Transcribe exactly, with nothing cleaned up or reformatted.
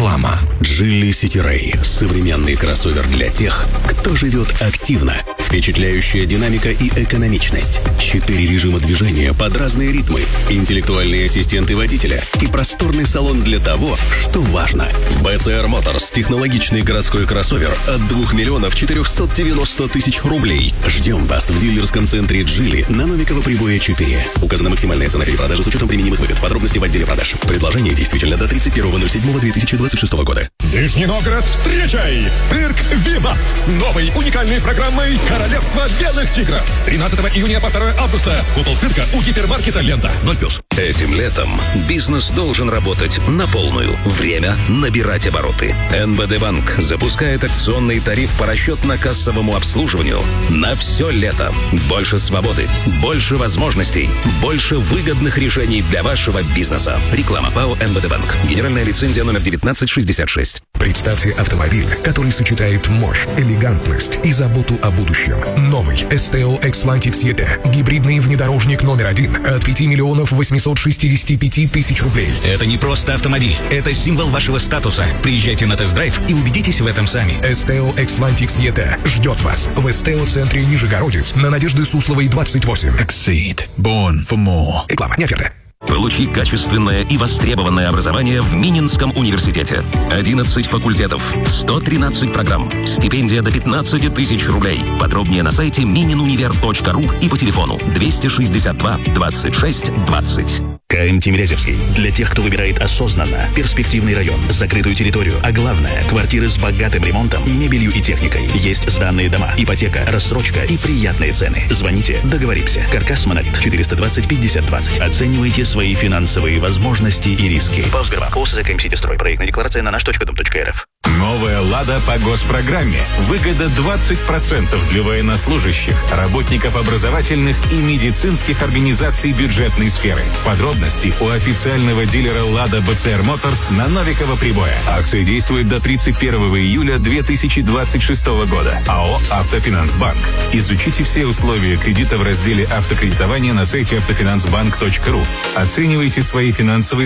Реклама. Geely City Ray – современный кроссовер для тех, кто живет активно. Впечатляющая динамика и экономичность. Четыре режима движения под разные ритмы. Интеллектуальные ассистенты водителя и просторный салон для того, что важно. би си ар Motors – технологичный городской кроссовер от двух миллионов четырехсот девяноста тысяч рублей. Ждем вас в дилерском центре Geely на Новикова Прибоя четыре. Указана максимальная цена перепродажи с учетом применимых выгод. Подробности в отделе продаж. Предложение действительно до тридцать первого ноль седьмого две тысячи двадцать шестого года. Нижний Новгород, встречай! Цирк «Виват» с новой уникальной программой «Королевство белых тигров». С тринадцатого июня по второе августа. Купол цирка у гипермаркета «Лента». ноль плюс. Этим летом бизнес должен работать на полную. Время набирать обороты. эн бэ дэ Банк запускает акционный тариф по расчетно-кассовому обслуживанию на все лето. Больше свободы, больше возможностей, больше выгодных решений для вашего бизнеса. Реклама ПАО эн бэ дэ Банк. Генеральная лицензия номер девятнадцать шестьдесят шесть. Представьте автомобиль, который сочетает мощь, элегантность и заботу о будущем. Новый эс тэ о Xlantic и ти. Гибридный внедорожник номер один от пяти миллионов восьмисот шестидесяти пяти тысяч рублей. Это не просто автомобиль, это символ вашего статуса. Приезжайте на тест-драйв и убедитесь в этом сами. эс тэ о Xlantic и ти ждет вас в эс тэ о-центре Нижегородец на Надежды Сусловой двадцать восемь. Exceed. Born for more. Реклама, не оферта. Получи качественное и востребованное образование в Мининском университете. одиннадцать факультетов, сто тринадцать программ, стипендия до пятнадцати тысяч рублей. Подробнее на сайте мининунивер точка ру и по телефону двести шестьдесят два двадцать шесть двадцать. ка эм Тимирязевский. Для тех, кто выбирает осознанно, перспективный район, закрытую территорию, а главное, квартиры с богатым ремонтом, мебелью и техникой. Есть сданные дома, ипотека, рассрочка и приятные цены. Звоните, договоримся. Каркас Монолит, четыреста двадцать пятьдесят двадцать. Оценивайте свои финансовые возможности и риски. Паусгербанк, ОСЗ КМСИТИСТРОЙ. Проектная декларация на наш точка дом точка эр эф. Новая «Лада» по госпрограмме. Выгода двадцать процентов для военнослужащих, работников образовательных и медицинских организаций бюджетной сферы. Подробности у официального дилера «Лада» би си ар Motors на Новикова Прибоя. Акция действует до тридцать первого июля две тысячи двадцать шестого года. АО «Автофинансбанк». Изучите все условия кредита в разделе «Автокредитование» на сайте автофинансбанк точка ру. Оценивайте свои финансовые